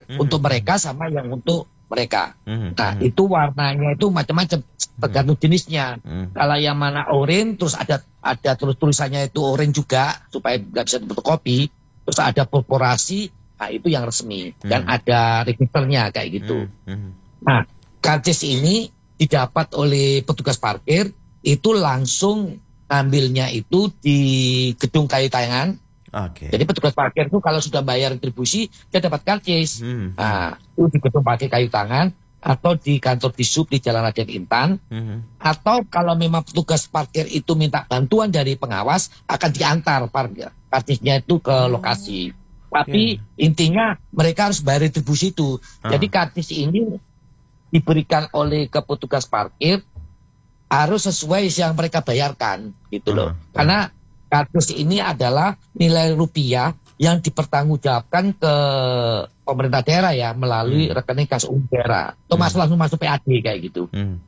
untuk mereka sama yang untuk mereka. Nah, itu warnanya itu macam-macam tergantung jenisnya. Kalau yang mana orange terus ada terus tulisannya itu orange juga supaya nggak bisa fotokopi. Terus ada korporasi, nah itu yang resmi dan ada registernya kayak gitu. Nah, karcis ini didapat oleh petugas parkir itu langsung ambilnya itu di gedung kayu tayangan. Jadi petugas parkir itu kalau sudah bayar retribusi dia dapat karcis. Nah, itu di gedung parkir kayu tangan atau di kantor Disub di Jalan Raden Intan. Atau kalau memang petugas parkir itu minta bantuan dari pengawas akan diantar karcisnya itu ke lokasi. Tapi intinya mereka harus bayar retribusi itu. Jadi karcis ini diberikan oleh ke petugas parkir harus sesuai yang mereka bayarkan gitu loh. Karena karcis ini adalah nilai rupiah yang dipertanggungjawabkan ke pemerintah daerah ya melalui rekening kas umum daerah. Itu langsung masuk PAD kayak gitu.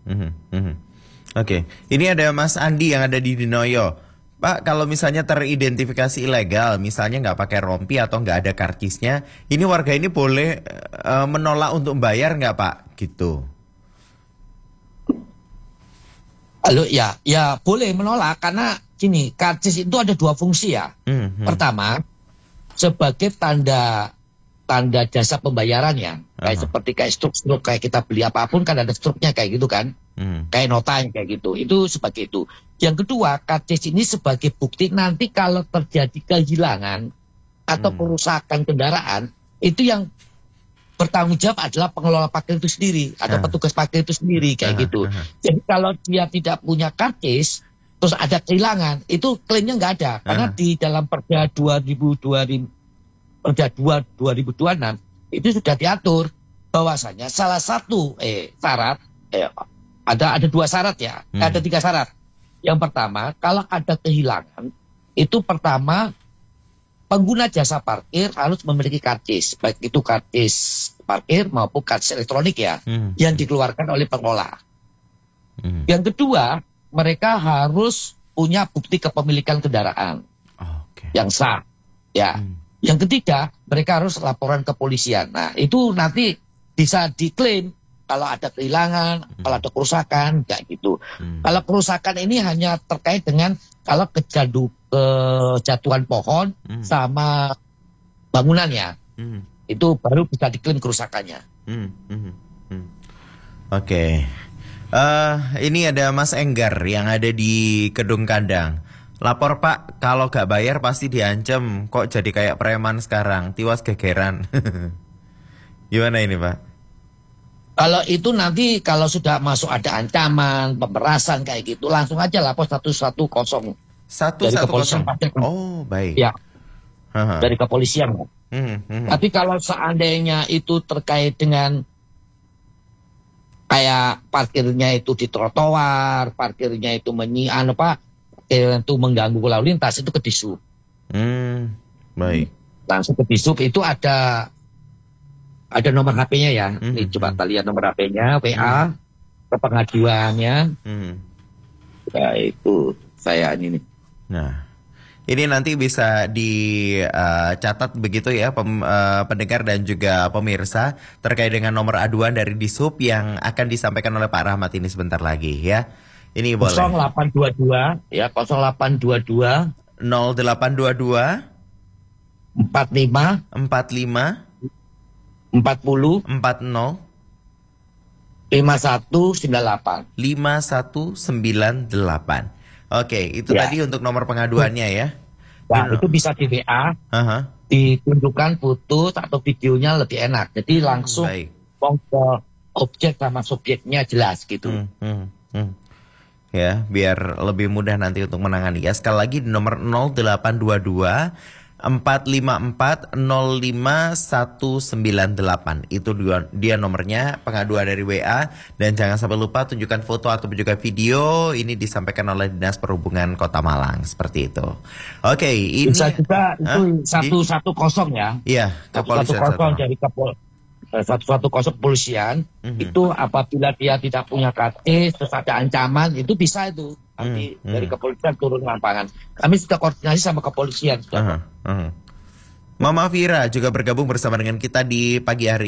Oke. Ini ada Mas Andi yang ada di Dinoyo. Pak, kalau misalnya teridentifikasi ilegal, misalnya nggak pakai rompi atau nggak ada karcisnya, ini warga ini boleh menolak untuk membayar nggak Pak? Gitu. Halo, ya boleh menolak karena gini, karcis itu ada dua fungsi ya. Pertama, sebagai tanda jasa pembayaran ya, kayak struk kayak kita beli apapun kan ada struknya kayak gitu kan, kayak notanya kayak gitu. Itu sebagai itu. Yang kedua, karcis ini sebagai bukti nanti kalau terjadi kehilangan atau kerusakan kendaraan, itu yang bertanggung jawab adalah pengelola parkir itu sendiri atau petugas parkir itu sendiri kayak gitu. Jadi kalau dia tidak punya karcis terus ada kehilangan, itu klaimnya nggak ada karena di dalam Perda 2026 itu sudah diatur bahwasanya salah satu syarat ada dua syarat ya, ada 3 syarat. Yang pertama, kalau ada kehilangan itu pertama pengguna jasa parkir harus memiliki karcis, baik itu karcis parkir maupun karcis elektronik ya, yang dikeluarkan oleh pengelola. Yang kedua, mereka harus punya bukti kepemilikan kendaraan yang sah. Ya. Yang ketiga, mereka harus laporan ke polisian. Nah, itu nanti bisa diklaim kalau ada kehilangan, kalau ada kerusakan, kayak gitu. Kalau kerusakan ini hanya terkait dengan kalau kejatuhan pohon sama bangunannya, itu baru bisa diklaim kerusakannya. Oke. Ini ada Mas Enggar yang ada di Kedung Kandang. Lapor Pak, kalau gak bayar pasti diancam. Kok jadi kayak preman sekarang, tiwas gegeran. Gimana ini Pak? Kalau itu nanti kalau sudah masuk ada ancaman, pemerasan kayak gitu, langsung aja lapor 110. 110. Oh, baik. Ya. Dari kepolisian. Tapi kalau seandainya itu terkait dengan kayak parkirnya itu di trotoar, parkirnya itu itu mengganggu lalu lintas, itu ke Disub. Baik. Langsung ke Disub itu ada nomor HP-nya ya. Ini coba kita lihat nomor HP-nya, WA, ke pengaduannya. Ya itu saya ini. Nah, ini nanti bisa dicatat begitu ya pendengar dan juga pemirsa terkait dengan nomor aduan dari Disub yang akan disampaikan oleh Pak Rahmat ini sebentar lagi ya. Ini boleh. 0822 ya 0822 0822 45 40 40 5198 5198. Oke, itu tadi untuk nomor pengaduannya ya. Nah, itu bisa di WA, ditunjukkan foto atau videonya lebih enak. Jadi langsung ke objek sama subjeknya jelas gitu. Ya, biar lebih mudah nanti untuk menangani. Ya, sekali lagi di nomor 0822 454 05198. Itu dia nomornya pengaduan dari WA. Dan jangan sampai lupa tunjukkan foto atau juga video. Ini disampaikan oleh Dinas Perhubungan Kota Malang. Seperti itu. Oke, ini bisa juga itu 110 ya. Iya, kepolisian 110 dari 110 kepolisian. Itu apabila dia tidak punya karcis terus ada ancaman, itu bisa itu nanti dari kepolisian turun lapangan. Kami sudah koordinasi sama kepolisian. Mama Vira juga bergabung bersama dengan kita di pagi hari